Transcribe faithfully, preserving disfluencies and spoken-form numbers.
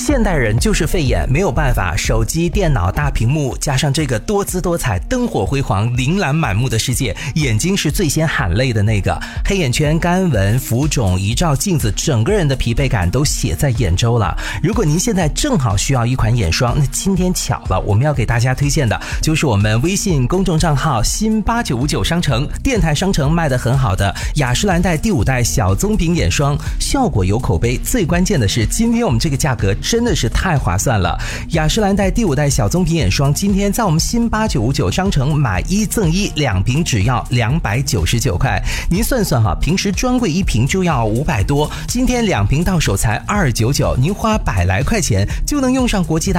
现代人就是费眼，没有办法，手机、电脑、大屏幕，加上这个多姿多彩、灯火辉煌、琳琅满目的世界，眼睛是最先喊累的那个。黑眼圈、干纹、浮肿，一照镜子，整个人的疲惫感都写在眼周了。如果您现在正好需要一款眼霜，那今天巧了，我们要给大家推荐的就是我们微信公众账号新八九五九商城电台商城卖得很好的雅诗兰黛第五代小棕瓶眼霜，效果有口碑，最关键的是今天我们这个价格真的是太划算了。雅诗兰黛第五代小棕瓶眼霜今天在我们新八九五九商城买一赠一，两瓶只要两百九十九块。您算算哈，平时专柜一瓶就要五百多，今天两瓶到手才二九九，您花百来块钱就能用上国际大